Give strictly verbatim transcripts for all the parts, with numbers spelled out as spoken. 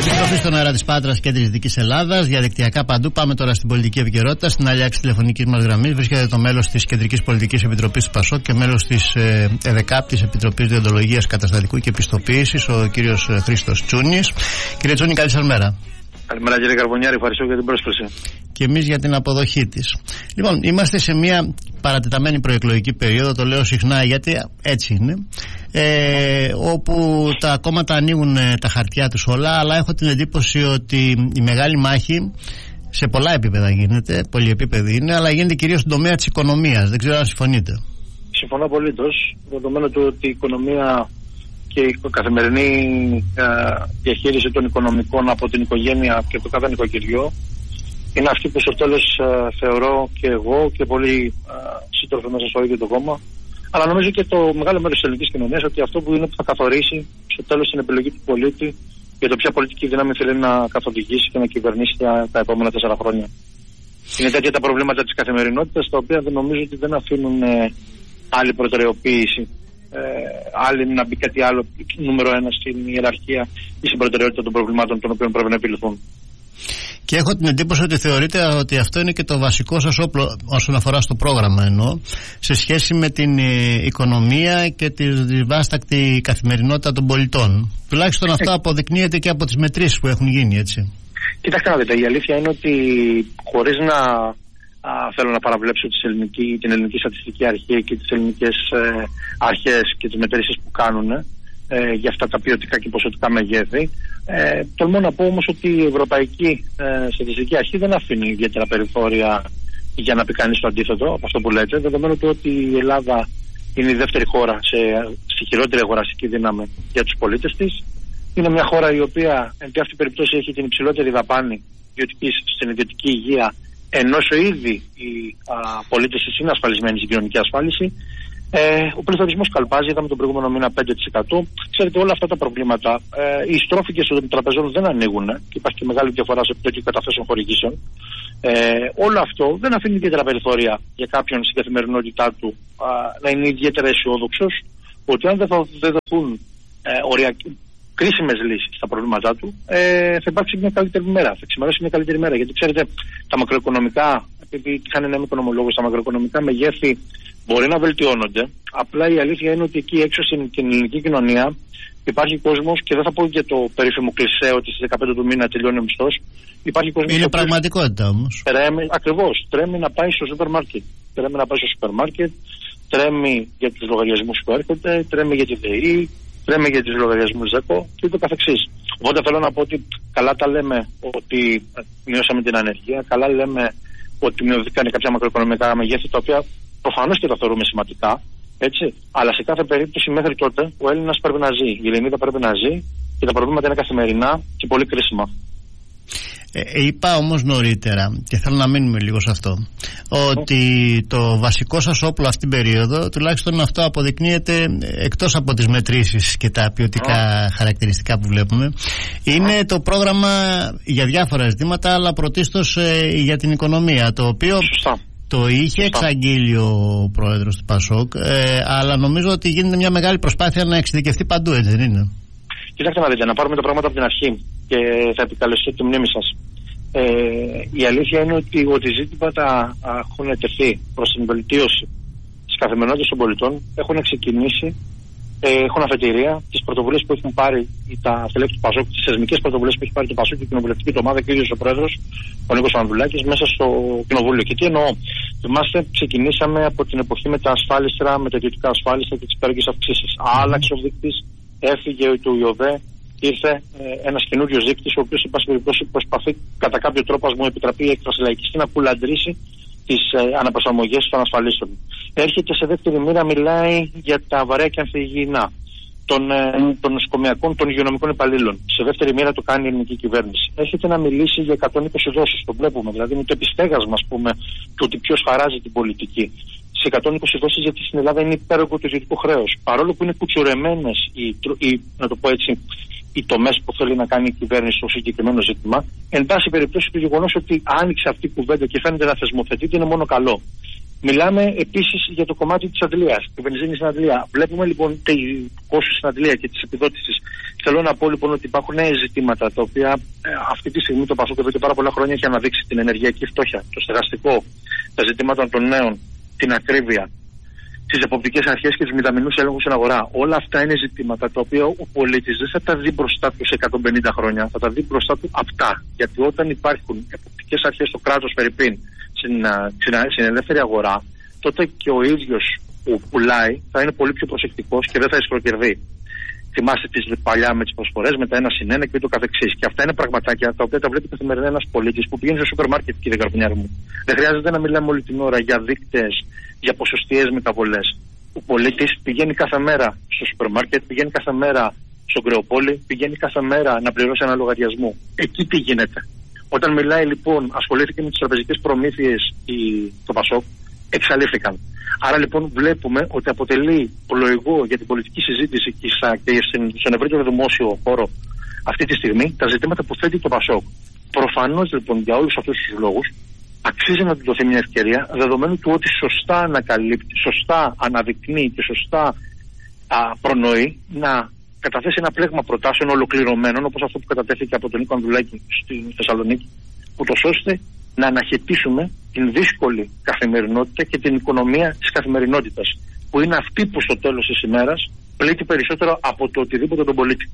Επιστροφή στον αέρα της Πάτρας και της Δυτικής Ελλάδας, διαδικτυακά παντού. Πάμε τώρα στην πολιτική επικαιρότητα. Στην άλλη άκρη τηλεφωνικής μας γραμμής βρίσκεται το μέλος της Κεντρικής Πολιτικής Επιτροπής του ΠΑΣΟΚ και μέλος της ε, ΕΔΕΚΑΠ, της Επιτροπής Διοντολογίας Καταστατικού και Επιστοποίησης, ο κύριος Χρήστος Τσούνης. Κύριε Τσούνη, καλή σας μέρα. Καλημέρα κύριε Καρβονιάρη, ευχαριστώ για την πρόσκληση. Και εμείς για την αποδοχή της. Λοιπόν, είμαστε σε μια παρατεταμένη προεκλογική περίοδο, το λέω συχνά γιατί έτσι είναι, ε, όπου τα κόμματα ανοίγουν τα χαρτιά τους όλα, αλλά έχω την εντύπωση ότι η μεγάλη μάχη σε πολλά επίπεδα γίνεται, πολυεπίπεδη είναι, αλλά γίνεται κυρίως στον τομέα της οικονομίας. Δεν ξέρω αν συμφωνείτε. Συμφωνώ απολύτως, δεδομένου του ότι η οικονομία και η καθημερινή ε, διαχείριση των οικονομικών από την οικογένεια και το κάθε νοικοκυριό είναι αυτή που στο τέλος ε, θεωρώ και εγώ και πολλοί ε, σύντροφοι μέσα στο ίδιο το κόμμα, αλλά νομίζω και το μεγάλο μέρος της ελληνικής κοινωνίας, ότι αυτό που είναι που θα καθορίσει στο τέλος την επιλογή του πολίτη για το ποια πολιτική δύναμη θέλει να καθοδηγήσει και να κυβερνήσει τα, τα επόμενα τέσσερα χρόνια. Είναι τέτοια τα προβλήματα της καθημερινότητας, τα οποία δεν νομίζω ότι δεν αφήνουν ε, άλλη προτεραιοποίηση. Ε, άλλη να μπει κάτι άλλο νούμερο ένα στην ιεραρχία ή στην προτεραιότητα των προβλημάτων των οποίων πρέπει να επιληθούν. Και έχω την εντύπωση ότι θεωρείτε ότι αυτό είναι και το βασικό σας όπλο όσον αφορά στο πρόγραμμα, εννοώ, σε σχέση με την ε, οικονομία και τη δυσβάστακτη καθημερινότητα των πολιτών. Τουλάχιστον αυτό ε... αποδεικνύεται και από τις μετρήσεις που έχουν γίνει, έτσι. Κοιτάξτε να δείτε, η αλήθεια είναι ότι χωρίς να α, θέλω να παραβλέψω τις ελληνική, την ελληνική στατιστική αρχή και τις ελληνικές ε, αρχές και τις μετρήσεις που κάνουν ε, για αυτά τα ποιοτικά και ποσοτικά μεγέθη. Ε, τολμώ να πω όμως ότι η Ευρωπαϊκή ε, Στατιστική Αρχή δεν αφήνει ιδιαίτερα περιθώρια για να πει κανείς το αντίθετο από αυτό που λέτε, δεδομένου του ότι η Ελλάδα είναι η δεύτερη χώρα σε, στη χειρότερη αγοραστική δύναμη για τους πολίτες της. Είναι μια χώρα η οποία εν τη αυτή περιπτώσει έχει την υψηλότερη δαπάνη ιδιωτικής στην ιδιωτική υγεία, ενώ ήδη οι α, πολίτες της είναι ασφαλισμένοι στην κοινωνική ασφάλιση. Ε, ο πληθωρισμός καλπάζει, είδαμε τον προηγούμενο μήνα πέντε τοις εκατό. Ξέρετε, όλα αυτά τα προβλήματα, ε, οι στρόφικες των τραπεζών δεν ανοίγουν και υπάρχει και μεγάλη διαφορά σε επιτόκιο καταθέσεων χορηγήσεων. Ε, όλο αυτό δεν αφήνει ιδιαίτερα περιθώρια για κάποιον στην καθημερινότητά του α, να είναι ιδιαίτερα αισιόδοξο ότι αν δεν θα δοθούν ε, κρίσιμες λύσεις στα προβλήματά του, ε, θα υπάρξει μια καλύτερη μέρα, θα ξημερώσει μια καλύτερη μέρα. Γιατί ξέρετε, τα μακροοικονομικά, επειδή είχαν ένα οικονομολόγο, τα μακροοικονομικά μεγέθη μπορεί να βελτιώνονται. Απλά η αλήθεια είναι ότι εκεί έξω στην ελληνική κοινωνία υπάρχει κόσμος, και δεν θα πω για το περίφημο κλισέ ότι στις δεκαπέντε του μήνα τελειώνει ο μισθός. Υπάρχει κόσμος. Είναι πραγματικότητα όμως. Τρέμει, ακριβώς. Τρέμει να πάει στο σούπερ μάρκετ. Τρέμει να πάει στο σούπερ μάρκετ, τρέμει για τους λογαριασμούς που έρχονται, τρέμει για τη ΔΕΗ, τρέμει για τους λογαριασμούς ΖΕΚΟ και ούτω καθεξής. Οπότε θέλω να πω ότι καλά τα λέμε ότι μειώσαμε την ανεργία, καλά λέμε ότι μειωθήκαν κάποια μακροοικονομικά μεγέθη, τα οποία προφανώς και τα θεωρούμε σημαντικά, έτσι, αλλά σε κάθε περίπτωση μέχρι τότε ο Έλληνας πρέπει να ζει, η Ελληνίδα πρέπει να ζει και τα προβλήματα είναι καθημερινά και πολύ κρίσιμα. Ε, είπα όμως νωρίτερα, και θέλω να μείνουμε λίγο σε αυτό, ότι το βασικό σας όπλο αυτήν την περίοδο, τουλάχιστον αυτό αποδεικνύεται εκτός από τις μετρήσεις και τα ποιοτικά oh. χαρακτηριστικά που βλέπουμε, είναι oh. το πρόγραμμα για διάφορα ζητήματα, αλλά πρωτίστως ε, για την οικονομία, το οποίο Σωστά. το είχε εξαγγείλει ο πρόεδρος του ΠΑΣΟΚ, ε, αλλά νομίζω ότι γίνεται μια μεγάλη προσπάθεια να εξειδικευτεί παντού, έτσι δεν είναι? Κοιτάξτε να δείτε, να πάρουμε τα πράγματα από την αρχή και θα επικαλεστώ τη μνήμη σας. Ε, η αλήθεια είναι ότι ότι ζήτηματα έχουν τεθεί προς την βελτίωση της καθημερινότητας των πολιτών, έχουν ξεκινήσει, ε, έχουν αφετηρία τις πρωτοβουλίες που έχουν πάρει τα στελέχη του ΠΑΣΟΚ, τις θεσμικές πρωτοβουλίες που έχει πάρει το ΠΑΣΟΚ και η κοινοβουλευτική του ομάδα και ο ίδιος ο πρόεδρος, ο Νίκος Ανδρουλάκης, μέσα στο κοινοβούλιο. Και τι εννοώ, θυμάστε, ξεκινήσαμε από την εποχή με τα ασφάλιστρα, με τα ιδιωτικά ασφάλιστρα και τις υπέρογγες αυξήσεις. Άλλαξε ο δείκτης, έφυγε του ΙΟΒΕ, ήρθε ε, ένας καινούριος δείκτης, ο οποίος, εν πάση περιπτώσει, προσπαθεί κατά κάποιο τρόπο, ας μου επιτραπεί η έκφραση λαϊκιστή, να κουλαντρήσει τις ε, αναπροσαρμογές των ασφαλίστων. Έρχεται σε δεύτερη μοίρα, μιλάει για τα βαρέα και ανθυγιεινά των, ε, των νοσοκομιακών, των υγειονομικών υπαλλήλων. Σε δεύτερη μοίρα το κάνει η ελληνική κυβέρνηση. Έρχεται να μιλήσει για εκατόν είκοσι δόσεις, το βλέπουμε, δηλαδή με το επιστέγασμα, ας πούμε, του ότι ποιος χαράζει την πολιτική. Σε εκατόν είκοσι δόσεις, γιατί στην Ελλάδα είναι υπέρογκο το ιδιωτικό χρέος. Παρόλο που είναι κουτσουρεμένες οι, οι, να το πω έτσι, οι τομές που θέλει να κάνει η κυβέρνηση στο συγκεκριμένο ζήτημα, εν πάση περιπτώσει το γεγονός ότι άνοιξε αυτή η κουβέντα και φαίνεται να θεσμοθετείται είναι μόνο καλό. Μιλάμε επίσης για το κομμάτι της αντλίας, τη βενζίνη στην αντλία. Βλέπουμε λοιπόν το κόστος στην αντλία και της επιδότησης. Θέλω να πω λοιπόν ότι υπάρχουν νέα ζητήματα τα οποία ε, αυτή τη στιγμή το ΠΑΣΟΚ εδώ και πάρα πολλά χρόνια έχει αναδείξει την ενεργειακή φτώχεια, το στεγαστικό, τα ζητήματα των νέων, την ακρίβεια, τις εποπτικές αρχές και τους μηδαμινούς έλεγχους στην αγορά. Όλα αυτά είναι ζητήματα τα οποία ο πολίτης δεν θα τα δει μπροστά του σε εκατόν πενήντα χρόνια, θα τα δει μπροστά του απτά. Γιατί όταν υπάρχουν εποπτικές αρχές στο κράτος, περιπίν, στην, στην ελεύθερη αγορά, τότε και ο ίδιος που πουλάει θα είναι πολύ πιο προσεκτικός και δεν θα εισπροκερδεί. Θυμάστε τις παλιά με τις προσφορές, με τα ένα συν ένα και το καθεξής. Και αυτά είναι πραγματάκια τα οποία τα βλέπει καθημερινά ένας πολίτης που πηγαίνει στο σούπερ μάρκετ, κύριε Καρπουνιάρη μου. Δεν χρειάζεται να μιλάμε όλη την ώρα για δείκτες, για ποσοστιαίες μεταβολές. Ο πολίτης πηγαίνει κάθε μέρα στο σούπερ μάρκετ, πηγαίνει κάθε μέρα στον Κρεοπόλη, πηγαίνει κάθε μέρα να πληρώσει ένα λογαριασμό. Εκεί τι γίνεται. Όταν μιλάει λοιπόν, ασχολήθηκε με τις τραπεζικές προμήθειες το ΠΑΣΟΚ, εξαλείφθηκαν. Άρα λοιπόν βλέπουμε ότι αποτελεί πλοηγό για την πολιτική συζήτηση και στον ευρύτερο δημόσιο χώρο αυτή τη στιγμή τα ζητήματα που θέτει το ΠΑΣΟΚ. Προφανώς λοιπόν για όλους αυτούς τους λόγους αξίζει να του δοθεί μια ευκαιρία, δεδομένου του ότι σωστά ανακαλύπτει, σωστά αναδεικνύει και σωστά α, προνοεί να καταθέσει ένα πλέγμα προτάσεων ολοκληρωμένων, όπως αυτό που κατατέθηκε από τον Νίκο Ανδουλάκη στη Θεσσαλονίκη, ούτως ώστε να αναχαιτήσουμε την δύσκολη καθημερινότητα και την οικονομία της καθημερινότητας, που είναι αυτή που στο τέλος της ημέρας πλήττει περισσότερο από το οτιδήποτε τον πολίτη.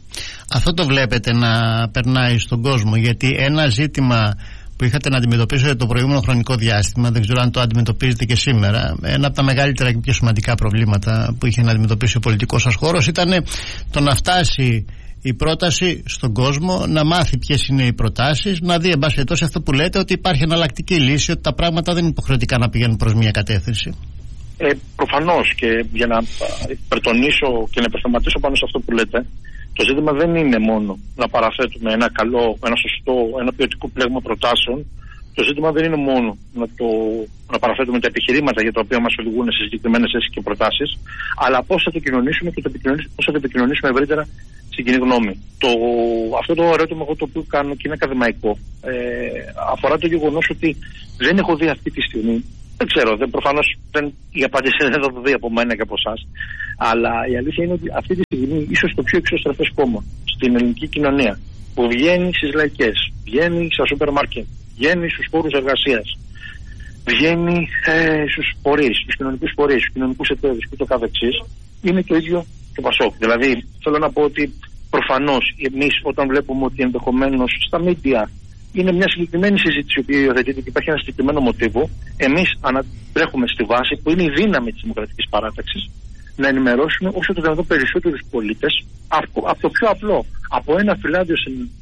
Αυτό το βλέπετε να περνάει στον κόσμο, γιατί ένα ζήτημα που είχατε να αντιμετωπίσετε το προηγούμενο χρονικό διάστημα, δεν ξέρω αν το αντιμετωπίζετε και σήμερα, ένα από τα μεγαλύτερα και πιο σημαντικά προβλήματα που είχε να αντιμετωπίσει ο πολιτικός σας χώρος ήταν το να φτάσει η πρόταση στον κόσμο, να μάθει ποιες είναι οι προτάσεις, να δει εν πάση περιπτώσει αυτό που λέτε, ότι υπάρχει εναλλακτική λύση, ότι τα πράγματα δεν είναι υποχρεωτικά να πηγαίνουν προς μια κατεύθυνση. Ε, προφανώς, και για να υπερτονίσω και να υπερθεματίσω πάνω σε αυτό που λέτε, το ζήτημα δεν είναι μόνο να παραθέτουμε ένα καλό, ένα σωστό, ένα ποιοτικό πλέγμα προτάσεων. Το ζήτημα δεν είναι μόνο να, το, να παραθέτουμε τα επιχειρήματα για τα οποία μας οδηγούν σε συγκεκριμένες θέσεις και προτάσεις, αλλά πώς θα το κοινωνήσουμε και πώς θα το επικοινωνήσουμε ευρύτερα στην κοινή γνώμη. Το, αυτό το ερώτημα εγώ το οποίο κάνω και είναι ακαδημαϊκό, ε, αφορά το γεγονός ότι δεν έχω δει αυτή τη στιγμή. Δεν ξέρω, δεν, προφανώς δεν, η απάντηση δεν θα το δει από μένα και από εσάς. Αλλά η αλήθεια είναι ότι αυτή τη στιγμή ίσως το πιο εξωστρεφές κόμμα στην ελληνική κοινωνία, που βγαίνει στις λαϊκές, βγαίνει στα σούπερ μάρκετ, βγαίνει στους χώρους εργασίας, βγαίνει ε, στους φορείς, στους κοινωνικούς φορείς, στους κοινωνικούς εταίρους και το καθεξής, είναι το ίδιο το ΠΑΣΟΚ. Δηλαδή, θέλω να πω ότι προφανώς εμείς όταν βλέπουμε ότι ενδεχομένως στα μίντια είναι μια συγκεκριμένη συζήτηση που υιοθετείται και υπάρχει ένα συγκεκριμένο μοτίβο, εμείς ανατρέχουμε στη βάση που είναι η δύναμη της δημοκρατικής παράταξης να ενημερώσουμε όσο το δυνατόν περισσότερους πολίτες από, από το πιο απλό, από ένα φυλάδιο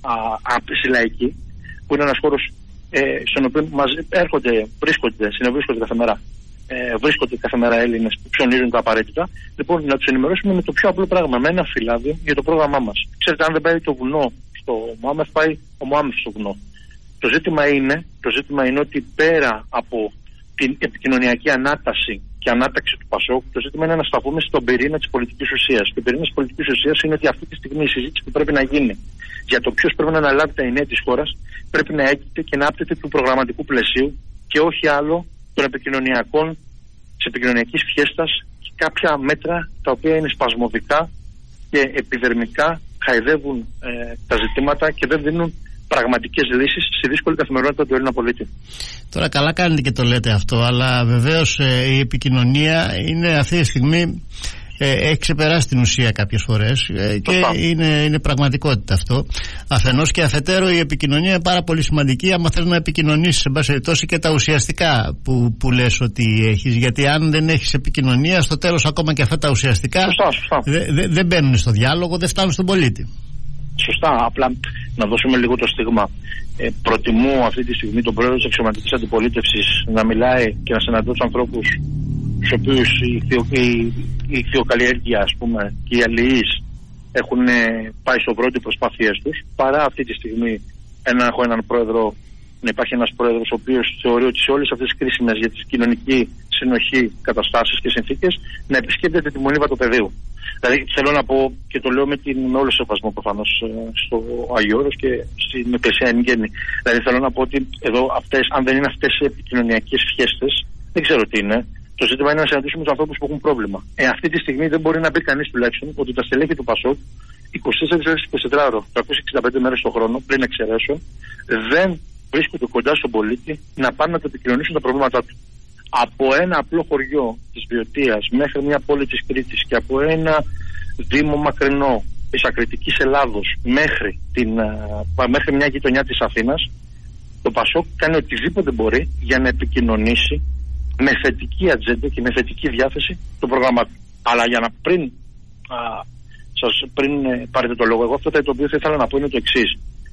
στη λαϊκή, που είναι ένας χώρος ε, στον οποίο μας έρχονται, βρίσκονται, συνευρίσκονται κάθε μέρα, ε, βρίσκονται κάθε μέρα Έλληνες που ψωνίζουν τα απαραίτητα. Λοιπόν, να τους ενημερώσουμε με το πιο απλό πράγμα, με ένα φυλάδιο για το πρόγραμμά μας. Ξέρετε, αν δεν πάει το βουνό στο Μωάμεθ, πάει ο Μωάμεθ στο βουνό. Το ζήτημα είναι, το ζήτημα είναι ότι πέρα από την επικοινωνιακή ανάταση και ανάταξη του ΠΑΣΟΚ, το ζήτημα είναι να σταθούμε στον πυρήνα της πολιτικής ουσίας. Και ο πυρήνα της πολιτικής ουσίας είναι ότι αυτή τη στιγμή η συζήτηση που πρέπει να γίνει για το ποιος πρέπει να αναλάβει τα ενία της χώρας πρέπει να έγκυται και να άπτεται του προγραμματικού πλαισίου και όχι άλλο των επικοινωνιακών, της επικοινωνιακής φιέστας και κάποια μέτρα τα οποία είναι σπασμωδικά και επιδερμικά χαϊδεύουν ε, τα ζητήματα και δεν δίνουν πραγματικές λύσεις στη δύσκολη καθημερινότητα του Έλληνα πολίτη. Τώρα καλά κάνετε και το λέτε αυτό, αλλά βεβαίως ε, η επικοινωνία είναι αυτή τη στιγμή ε, έχει ξεπεράσει την ουσία κάποιες φορές ε, και είναι, είναι πραγματικότητα αυτό. Αφενός και αφετέρου η επικοινωνία είναι πάρα πολύ σημαντική άμα θέλεις να επικοινωνήσεις σε πάση περιπτώσει και τα ουσιαστικά που, που λες ότι έχεις, γιατί αν δεν έχεις επικοινωνία στο τέλος ακόμα και αυτά τα ουσιαστικά δεν δε, δε μπαίνουν στο διάλογο, δεν φτάνουν στον πολίτη. Σωστά, απλά να δώσουμε λίγο το στίγμα. Ε, προτιμώ αυτή τη στιγμή τον πρόεδρο της αξιωματικής αντιπολίτευσης να μιλάει και να συναντώ τους ανθρώπους στους οποίους η, η, η ηχθειοκαλλιέργεια, ας πούμε, και οι αλληλείς έχουν πάει στο βρόντι προσπάθειές τους, παρά αυτή τη στιγμή να έχω έναν πρόεδρο, να υπάρχει ένας πρόεδρος ο οποίος θεωρεί ότι σε όλες αυτές τις κρίσιμες για τη κοινωνική συνοχή καταστάσεις και συνθήκες να επισκέπτεται τη Μονή Βατοπεδίου. Δηλαδή θέλω να πω, και το λέω με, την, με όλο σεβασμό προφανώς στο Άγιο Όρος και στην Εκκλησία εν γέννη. Δηλαδή θέλω να πω ότι εδώ αυτές, αν δεν είναι αυτές οι επικοινωνιακές φιέστες, Δεν ξέρω τι είναι. Το ζήτημα είναι να συναντήσουμε τους ανθρώπους που έχουν πρόβλημα. Ε, αυτή τη στιγμή δεν μπορεί να μπει κανείς τουλάχιστον ότι τα στελέχη του Πασόκ είκοσι τέσσερις ώρες είκοσι τέσσερις ώρες, τριακόσιες εξήντα πέντε μέρες το χρόνο, πριν εξαιρέσω, δεν βρίσκονται κοντά στον πολίτη να πάνε να του επικοινωνήσουν τα προβλήματά του. Από ένα απλό χωριό της Βιωτίας μέχρι μια πόλη της Κρήτης και από ένα δήμο μακρινό της ακριτικής Ελλάδος μέχρι, την, μέχρι μια γειτονιά της Αθήνας, το Πασόκ κάνει οτιδήποτε μπορεί για να επικοινωνήσει με θετική ατζέντα και με θετική διάθεση το πρόγραμμά του. Αλλά για να πριν, α, σας, πριν ε, πάρετε το λόγο, εγώ αυτό το οποίο θα ήθελα να πω είναι το εξής.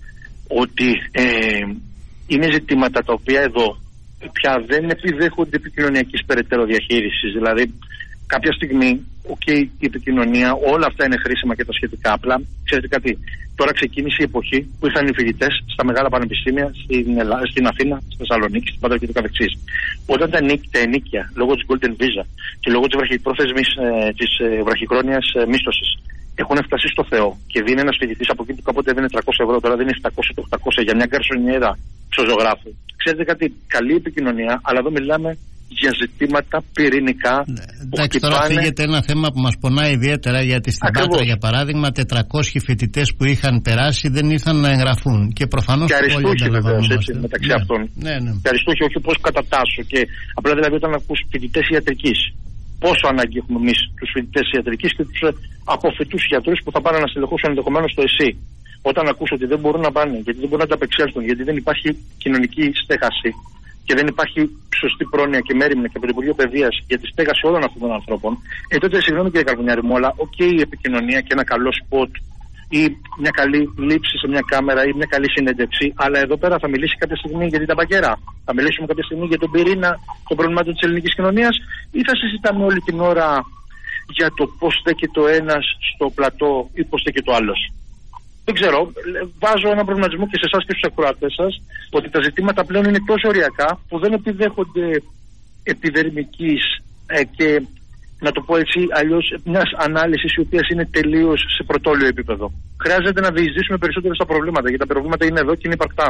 Ότι ε, είναι ζητήματα τα οποία εδώ πια δεν επιδέχονται επικοινωνιακής περαιτέρω διαχείρισης. Δηλαδή, κάποια στιγμή, okay, η επικοινωνία, όλα αυτά είναι χρήσιμα και τα σχετικά. Απλά, ξέρετε κάτι, τώρα ξεκίνησε η εποχή που ήρθαν οι φοιτητές στα μεγάλα πανεπιστήμια, στην, Ελλάδα, στην Αθήνα, στη Θεσσαλονίκη, στην Πάτρα και το καθεξής. Όταν τα, νίκ, τα ενίκια, λόγω της Golden Visa και λόγω της βραχυπρόθεσμης, ε, της ε, βραχυχρόνιας ε, μίσθωσης, έχουν φτάσει στο Θεό και δίνει ένας φοιτητής από εκεί που κάποτε έδινε τριακόσια ευρώ, τώρα δίνει επτακόσια και οκτακόσια για μια γκαρσονιέρα στο ζωγράφο. Ξέρετε κάτι, καλή επικοινωνία, αλλά εδώ μιλάμε για ζητήματα πυρηνικά. Ναι, εντάξει, τώρα χτυπάνε... φύγεται ένα θέμα που μας πονάει ιδιαίτερα, γιατί στην Πάτρα, για παράδειγμα, τετρακόσιοι φοιτητές που είχαν περάσει δεν ήρθαν να εγγραφούν. Και προφανώς και αριστούχοι βεβαίως, έτσι, μεταξύ ναι, αυτών. Ναι, ναι. Και αριστούχοι, όχι πώς κατατάσσω. Και απλά δηλαδή όταν ακούς φοιτητές ιατρικής, πόσο ανάγκη έχουμε εμείς τους φοιτητές ιατρικής και τους αποφοιτούς γιατρούς που θα πάνε να στελεχώσουν ενδεχομένως στο ΕΣΥ. Όταν ακούς ότι δεν μπορούν να πάνε, γιατί δεν μπορούν να τα απεξέλθουν, γιατί δεν υπάρχει κοινωνική στέγαση και δεν υπάρχει σωστή πρόνοια και μέριμνα και από το Υπουργείο Παιδείας για τη στέγαση όλων αυτών των ανθρώπων, ε, τότε συγγνώμη κύριε Καρβουνιάρη μου, αλλά οκ, okay, η επικοινωνία και ένα καλό σποτ ή μια καλή λήψη σε μια κάμερα ή μια καλή συνέντευξη, αλλά εδώ πέρα θα μιλήσει κάποια στιγμή για την ταμπακέρα, θα μιλήσουμε κάποια στιγμή για τον πυρήνα των προβλημάτων της ελληνικής κοινωνίας, ή θα συζητάμε όλη την ώρα για το πώς στέκεται ο ένας στο πλατό ή πώς στέκεται ο άλλος. Δεν ξέρω, βάζω ένα προβληματισμό και σε εσάς και στους ακροατές σας ότι τα ζητήματα πλέον είναι τόσο ωριακά που δεν επιδέχονται επιδερμικής ε, και να το πω έτσι αλλιώς μιας ανάλυσης η οποία είναι τελείως σε πρωτόλιο επίπεδο. Χρειάζεται να διεισδύσουμε περισσότερο στα προβλήματα, γιατί τα προβλήματα είναι εδώ και είναι υπαρκτά.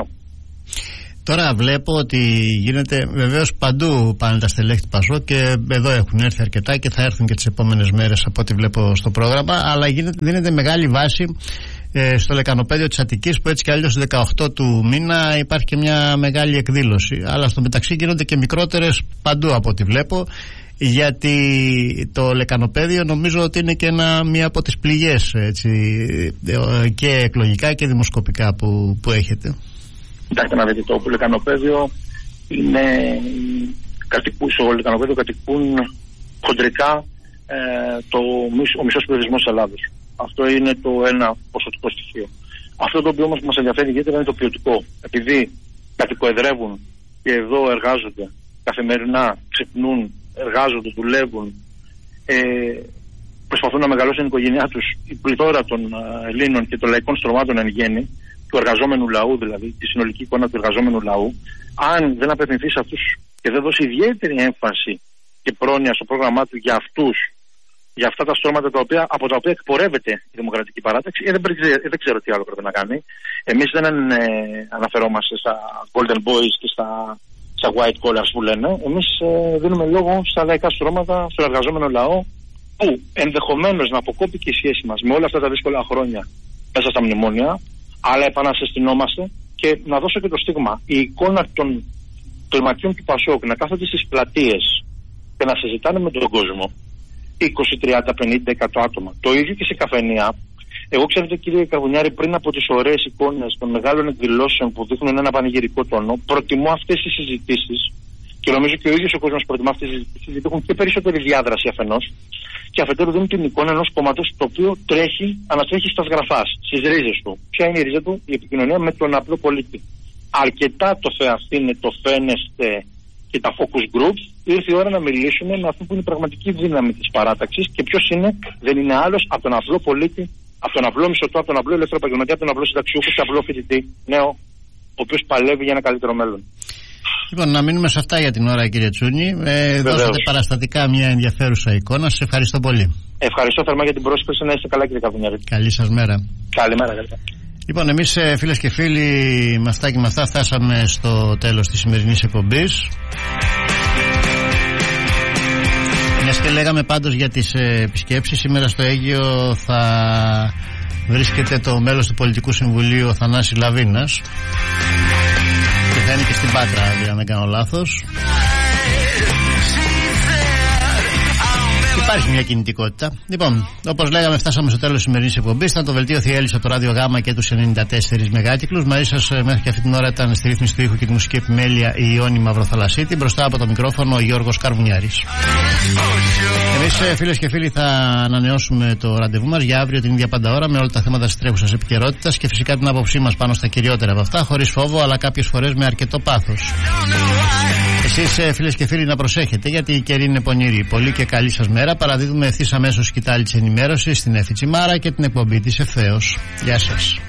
Τώρα βλέπω ότι γίνεται, βεβαίως παντού πάνε τα στελέχη του Πασόκ και εδώ έχουν έρθει αρκετά και θα έρθουν και τις επόμενες μέρες από ό,τι βλέπω στο πρόγραμμα, αλλά γίνεται, δίνεται μεγάλη βάση στο λεκανοπέδιο της Αττικής, που έτσι κι αλλιώς δεκαοκτώ του μήνα υπάρχει και μια μεγάλη εκδήλωση, αλλά στο μεταξύ γίνονται και μικρότερες παντού από ό,τι βλέπω, γιατί το λεκανοπέδιο νομίζω ότι είναι και ένα, μία από τις πληγές έτσι, και εκλογικά και δημοσκοπικά που, που έχετε. Κοιτάξτε να δείτε, το λεκανοπέδιο είναι κατοικούν, στο λεκανοπέδιο κατοικούν χοντρικά ε, το, ο μισός πληθυσμός της Ελλάδος. Αυτό είναι το ένα ποσοτικό στοιχείο. Αυτό το οποίο όμως μας ενδιαφέρει ιδιαίτερα είναι το ποιοτικό. Επειδή κατοικοεδρεύουν και εδώ εργάζονται καθημερινά, ξυπνούν, εργάζονται, δουλεύουν, ε, προσπαθούν να μεγαλώσουν την οικογένειά τους, η πληθώρα των Ελλήνων και των λαϊκών στρωμάτων εν γέννη, του εργαζόμενου λαού δηλαδή, τη συνολική εικόνα του εργαζόμενου λαού, αν δεν απευθυνθεί σε αυτούς και δεν δώσει ιδιαίτερη έμφαση και πρόνοια στο πρόγραμμά του για αυτούς, για αυτά τα στρώματα τα οποία, από τα οποία εκπορεύεται η Δημοκρατική Παράταξη, ε, δεν, ε, δεν ξέρω τι άλλο πρέπει να κάνει. Εμείς δεν ε, αναφερόμαστε στα Golden Boys και στα, στα White Collars που λένε. Εμείς ε, δίνουμε λόγο στα λαϊκά στρώματα, στον εργαζόμενο λαό, που ενδεχομένως να αποκόπει και η σχέση μας με όλα αυτά τα δύσκολα χρόνια μέσα στα μνημόνια, αλλά επανασυστηνόμαστε. Και να δώσω και το στίγμα. Η εικόνα των κλιματιών του Πασόκ να κάθονται στις πλατείες και να συζητάνε με τον κόσμο, είκοσι, τριάντα, πενήντα, εκατό άτομα. Το ίδιο και σε καφενεία. Εγώ ξέρετε κύριε Καρβουνιάρη, πριν από τις ωραίες εικόνες των μεγάλων εκδηλώσεων που δείχνουν ένα πανηγυρικό τόνο, προτιμώ αυτές τις συζητήσεις και νομίζω και ο ίδιος ο κόσμος προτιμά αυτές τις συζητήσεις, γιατί έχουν και περισσότερη διάδραση αφενός και αφετέρου δίνουν την εικόνα ενός κόμματος το οποίο τρέχει, ανατρέχει στα σγραφάς, στις ρίζες του. Ποια είναι η ρίζα του? Η επικοινωνία με τον απλό πολίτη. Αρκετά το θεαθήνε, το φαίνεστε και τα focus groups, ήρθε η ώρα να μιλήσουμε με αυτό που είναι η πραγματική δύναμη της παράταξης και ποιος είναι, δεν είναι άλλος από τον απλό πολίτη, από τον απλό μισθωτό, από τον απλό ελεύθερο επαγγελματία, από τον απλό συνταξιούχο και απλό φοιτητή νέο, ο οποίος παλεύει για ένα καλύτερο μέλλον. Λοιπόν, να μείνουμε σε αυτά για την ώρα, κύριε Τσούνη. Ε, δώσατε παραστατικά μια ενδιαφέρουσα εικόνα. Σας ευχαριστώ πολύ. Ευχαριστώ θερμά για την πρόσκληση. Να είστε καλά, κύριε Καρβουνιάρη. Καλή σας μέρα. Καλημέρα, καλημέρα. Λοιπόν, εμείς φίλες και φίλοι, με αυτά και με αυτά φτάσαμε στο τέλος της σημερινής εκπομπής. Μιας και λέγαμε πάντως για τις ε, επισκέψεις, σήμερα στο Αίγυο θα βρίσκεται το μέλος του Πολιτικού Συμβουλίου, ο Θανάσης Λαβίνας, και θα είναι και στην Πάτρα, αν δεν κάνω λάθος. Υπάρχει μια κινητικότητα. Λοιπόν, όπως λέγαμε, φτάσαμε στο τέλος της σημερινής εκπομπής. Ήταν το δελτίο Θιέλης από το Ράδιο Γάμα και τους ενενήντα τέσσερα μεγάκυκλους. Μαζί σας μέχρι και αυτή την ώρα ήταν στη ρύθμιση του ήχου και τη μουσική επιμέλεια η Ιόνη Μαυροθαλασσίτη. Μπροστά από το μικρόφωνο ο Γιώργος Καρβουνιάρης. Εμείς, φίλες και φίλοι, θα ανανεώσουμε το ραντεβού μας για αύριο την ίδια πάντα ώρα με όλα τα θέματα της τρέχουσας επικαιρότητας και φυσικά την άποψή μας πάνω στα κυριότερα από αυτά, χωρίς φόβο αλλά κάποιες φορές με αρκετό πάθος. Εσείς, φίλες και φίλοι, να προσέχετε γιατί η καιρή είναι πονηρή. Πολύ και καλή σας μέρα. Παραδίδουμε ευθύς αμέσως σκητάλη της ενημέρωσης στην Εφη Τσιμάρα και την εκπομπή της ευθέως. Γεια σας.